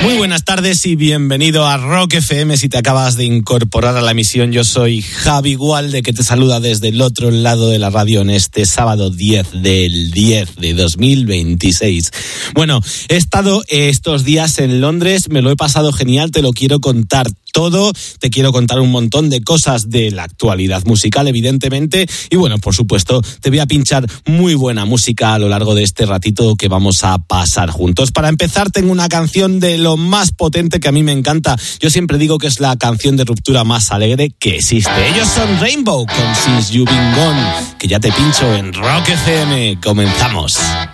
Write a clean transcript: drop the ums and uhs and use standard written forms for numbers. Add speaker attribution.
Speaker 1: Muy buenas tardes y bienvenido a Rock FM. Si te acabas de incorporar a la emisión, yo soy Javi Gualde, que te saluda desde el otro lado de la radio en este sábado 10 del 10 de 2026. Bueno, he estado estos días en Londres, me lo he pasado genial, te lo quiero contar todo, te quiero contar un montón de cosas de la actualidad musical, evidentemente, y bueno, por supuesto, te voy a pinchar muy buena música a lo largo de este ratito que vamos a pasar juntos. Para empezar, tengo una canción de lo más potente que a mí me encanta. Yo siempre digo que es la canción de ruptura más alegre que existe. Ellos son Rainbow con Since You've Been Gone, que ya te pincho en Rock FM. Comenzamos.